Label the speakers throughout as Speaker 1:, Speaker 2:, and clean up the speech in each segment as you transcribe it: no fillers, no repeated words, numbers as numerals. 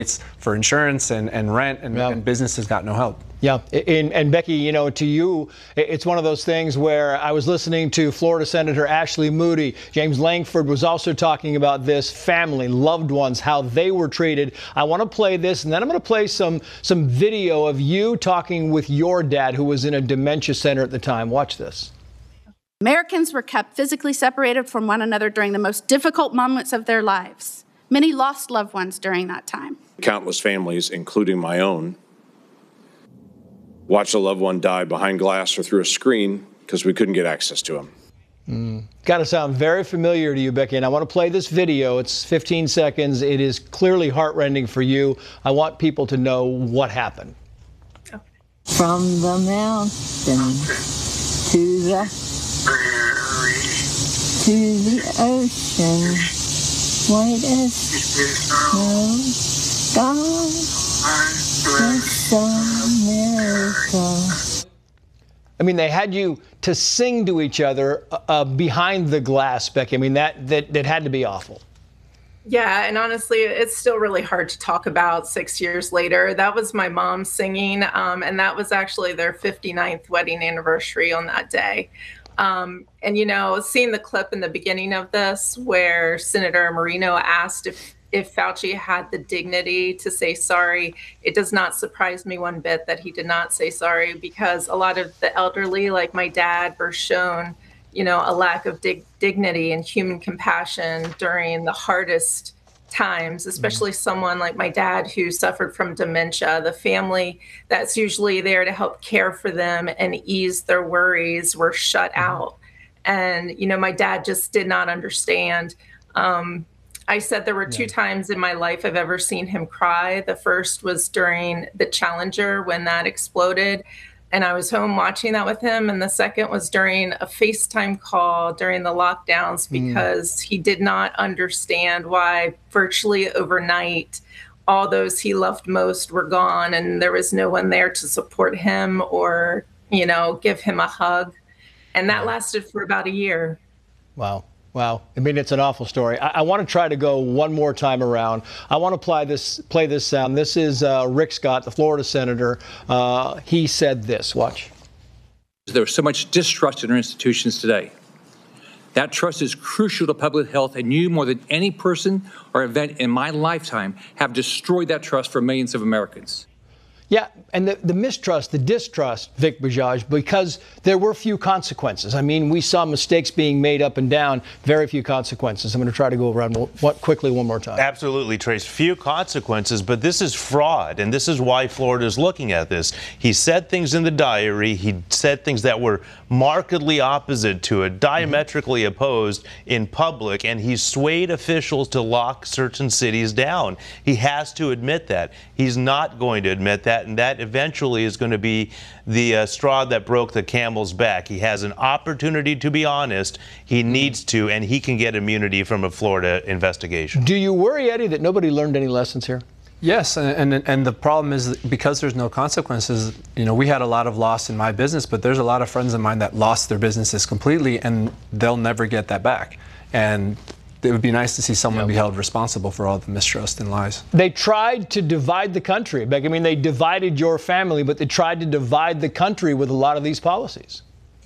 Speaker 1: It's for insurance and rent, and businesses got no help.
Speaker 2: Yeah, and Becky, you know, to you, it's one of those things where I was listening to Florida Senator Ashley Moody. James Lankford was also talking about this family, loved ones, how they were treated. I want to play this, and then I'm going to play some video of you talking with your dad, who was in a dementia center at the time. Watch this.
Speaker 3: Americans were kept physically separated from one another during the most difficult moments of their lives. Many lost loved ones during that time.
Speaker 4: Countless families, including my own, watched a loved one die behind glass or through a screen because we couldn't get access to him.
Speaker 2: Got to sound very familiar to you, Becky, and I want to play this video. It's 15 seconds. It is clearly heartrending for you. I want people to know what happened.
Speaker 5: From the mountain to the ocean, white as snow, God bless America.
Speaker 2: I mean, they had you to sing to each other behind the glass, Becky. I mean, that had to be awful.
Speaker 6: Yeah, and honestly, it's still really hard to talk about 6 years later. That was my mom singing, and that was actually their 59th wedding anniversary on that day. And, you know, seeing the clip in the beginning of this where Senator Moreno asked if Fauci had the dignity to say sorry, it does not surprise me one bit that he did not say sorry, because a lot of the elderly, like my dad, were shown, you know, a lack of dignity and human compassion during the hardest times, especially someone like my dad who suffered from dementia. The family that's usually there to help care for them and ease their worries were shut out. And, you know, my dad just did not understand. I said there were two times in my life I've ever seen him cry. The first was during the Challenger when that exploded, and I was home watching that with him. And the second was during a FaceTime call during the lockdowns, because he did not understand why virtually overnight all those he loved most were gone, and there was no one there to support him or, you know, give him a hug. And that lasted for about a year.
Speaker 2: Wow. Wow. I mean, it's an awful story. I want to try to go one more time around. I want to play this sound. This is Rick Scott, the Florida senator. He said this. Watch.
Speaker 7: There's so much distrust in our institutions today. That trust is crucial to public health, and you, more than any person or event in my lifetime, have destroyed that trust for millions of Americans.
Speaker 2: Yeah, and the mistrust, the distrust, Vic Bajaj, because there were few consequences. I mean, we saw mistakes being made up and down, very few consequences. I'm going to try to go around quickly one more time.
Speaker 8: Absolutely, Trace. Few consequences, but this is fraud, and this is why Florida is looking at this. He said things in the diary. He said things that were markedly opposite to it, diametrically opposed in public, and he swayed officials to lock certain cities down. He has to admit that. He's not going to admit that, and that eventually is going to be the straw that broke the camel's back. He has an opportunity to be honest. He needs to, and he can get immunity from a Florida investigation.
Speaker 2: Do you worry, Eddie, that nobody learned any lessons here?
Speaker 1: Yes, and the problem is because there's no consequences. You know, we had a lot of loss in my business, but there's a lot of friends of mine that lost their businesses completely, and they'll never get that back. And it would be nice to see someone be held responsible for all the mistrust and lies.
Speaker 2: They tried to divide the country. I mean, they divided your family, but they tried to divide the country with a lot of these policies.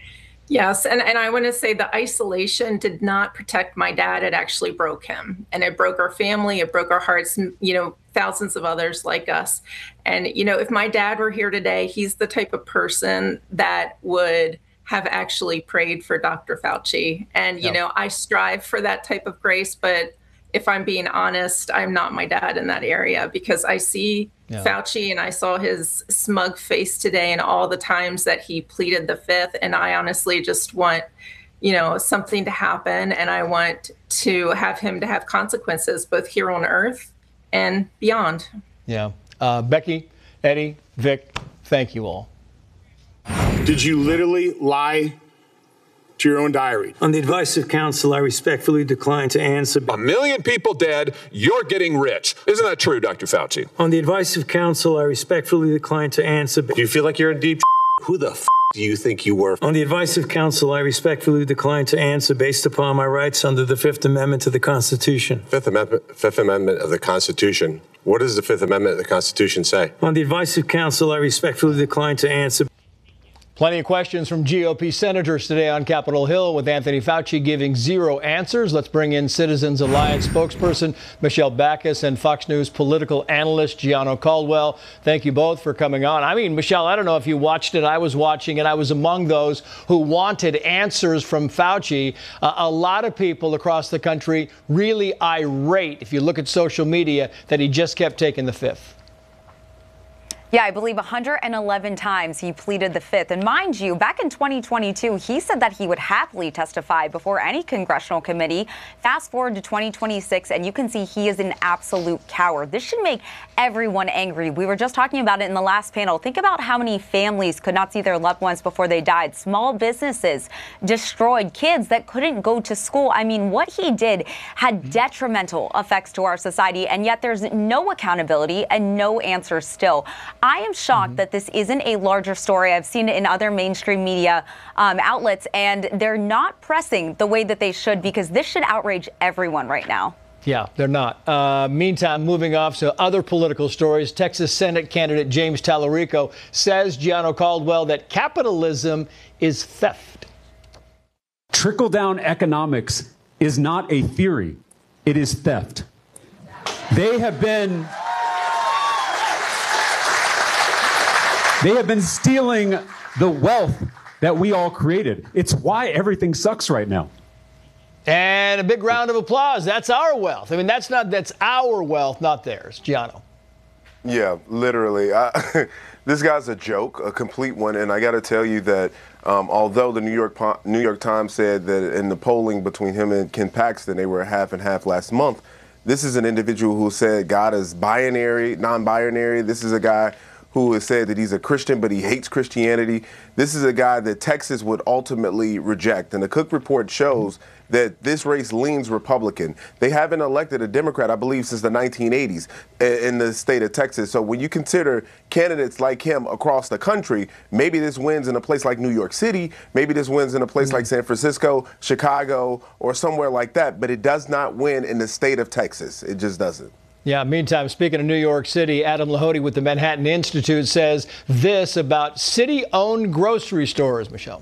Speaker 6: Yes, and I want to say the isolation did not protect my dad. It actually broke him, and it broke our family. It broke our hearts, you know, thousands of others like us. And, you know, if my dad were here today, he's the type of person that would have actually prayed for Dr. Fauci. And, you know, I strive for that type of grace, but if I'm being honest, I'm not my dad in that area, because I see Fauci and I saw his smug face today and all the times that he pleaded the fifth. And I honestly just want, you know, something to happen. And I want to have him to have consequences both here on earth and beyond.
Speaker 2: Yeah. Becky, Eddie, Vic, thank you all.
Speaker 9: Did you literally lie to your own diary?
Speaker 10: On the advice of counsel, I respectfully decline to answer.
Speaker 11: 1 million people dead, you're getting rich. Isn't that true, Dr. Fauci?
Speaker 10: On the advice of counsel, I respectfully decline to answer.
Speaker 11: Do you feel like you're in deep
Speaker 12: Who the f*** do you think you were?
Speaker 10: On the advice of counsel, I respectfully decline to answer based upon my rights under the Fifth Amendment to the Constitution.
Speaker 4: Fifth Amendment of the Constitution. What does the Fifth Amendment of the Constitution say?
Speaker 10: On the advice of counsel, I respectfully decline to answer.
Speaker 2: Plenty of questions from GOP senators today on Capitol Hill, with Anthony Fauci giving zero answers. Let's bring in Citizens Alliance spokesperson Michelle Backus and Fox News political analyst Gianno Caldwell. Thank you both for coming on. I mean, Michelle, I don't know if you watched it. I was watching, and I was among those who wanted answers from Fauci. A lot of people across the country really irate, if you look at social media, that he just kept taking the fifth.
Speaker 13: Yeah, I believe 111 times he pleaded the fifth. And mind you, back in 2022, he said that he would happily testify before any congressional committee. Fast forward to 2026, and you can see he is an absolute coward. This should make everyone angry. We were just talking about it in the last panel. Think about how many families could not see their loved ones before they died. Small businesses destroyed, kids that couldn't go to school. I mean, what he did had detrimental effects to our society, and yet there's no accountability and no answers still. I am shocked that this isn't a larger story. I've seen it in other mainstream media outlets, and they're not pressing the way that they should, because this should outrage everyone right now.
Speaker 2: Yeah, they're not. Meantime, moving off to other political stories, Texas Senate candidate James Tallarico says, Gianno Caldwell, that capitalism is theft.
Speaker 14: Trickle-down economics is not a theory. It is theft. They have been stealing the wealth that we all created. It's why everything sucks right now.
Speaker 2: And a big round of applause. That's our wealth. I mean, that's our wealth, not theirs. Gianno.
Speaker 15: Yeah, literally. This guy's a joke, a complete one. And I got to tell you that although the New York Times said that in the polling between him and Ken Paxton, they were half and half last month, this is an individual who said God is binary, non-binary. This is a guy who has said that he's a Christian, but he hates Christianity. This is a guy that Texas would ultimately reject. And the Cook report shows that this race leans Republican. They haven't elected a Democrat, I believe, since the 1980s in the state of Texas. So when you consider candidates like him across the country, maybe this wins in a place like New York City, maybe this wins in a place like San Francisco, Chicago, or somewhere like that, but it does not win in the state of Texas. It just doesn't.
Speaker 2: Yeah, meantime, speaking of New York City, Adam Lahode with the Manhattan Institute says this about city-owned grocery stores, Michelle.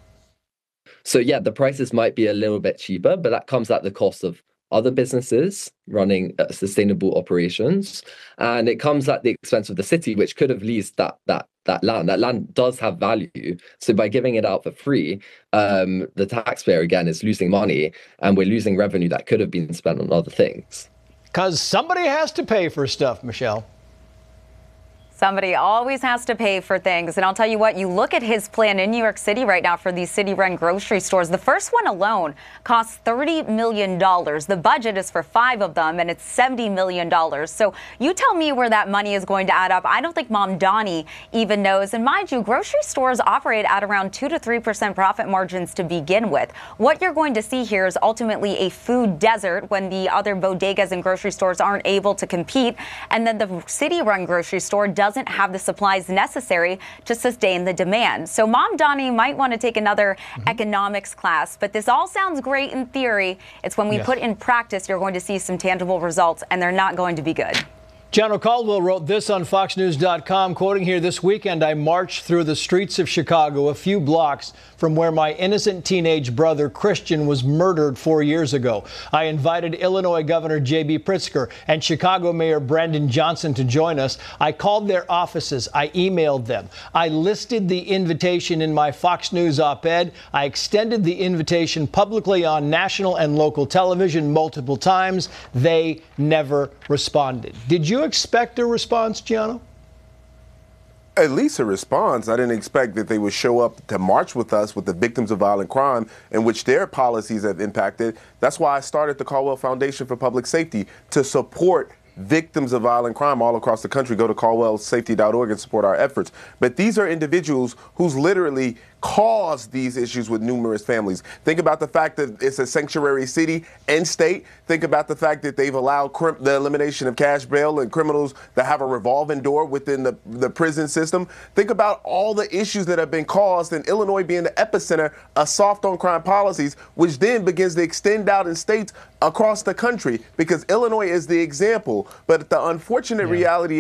Speaker 16: So, yeah, the prices might be a little bit cheaper, but that comes at the cost of other businesses running sustainable operations. And it comes at the expense of the city, which could have leased that land. That land does have value. So by giving it out for free, the taxpayer, again, is losing money, and we're losing revenue that could have been spent on other things.
Speaker 2: Because somebody has to pay for stuff, Michelle.
Speaker 13: Somebody always has to pay for things. And I'll tell you what, you look at his plan in New York City right now for these city-run grocery stores. The first one alone costs $30 million. The budget is for 5 of them, and it's $70 million. So you tell me where that money is going to add up. I don't think Mom Donnie even knows. And mind you, grocery stores operate at around 2 to 3% profit margins to begin with. What you're going to see here is ultimately a food desert when the other bodegas and grocery stores aren't able to compete. And then the city-run grocery store doesn't have the supplies necessary to sustain the demand. So Mom Donnie might want to take another economics class, but this all sounds great in theory. It's when we put in practice, you're going to see some tangible results, and they're not going to be good.
Speaker 2: Gianno Caldwell wrote this on FoxNews.com, quoting here, "This weekend I marched through the streets of Chicago, a few blocks from where my innocent teenage brother Christian was murdered 4 years ago. I invited Illinois Governor J.B. Pritzker and Chicago Mayor Brandon Johnson to join us. I called their offices. I emailed them. I listed the invitation in my Fox News op-ed. I extended the invitation publicly on national and local television multiple times. They never responded." Did you expect a response, Gianno?
Speaker 15: At least a response. I didn't expect that they would show up to march with us, with the victims of violent crime, in which their policies have impacted. That's why I started the Caldwell Foundation for Public Safety, to support victims of violent crime all across the country. Go to caldwellsafety.org and support our efforts. But these are individuals whose literally caused these issues with numerous families. Think about the fact that it's a sanctuary city and state. Think about the fact that they've allowed the elimination of cash bail and criminals that have a revolving door within the prison system. Think about all the issues that have been caused, and Illinois being the epicenter of soft on crime policies, which then begins to extend out in states across the country, because Illinois is the example. But the unfortunate reality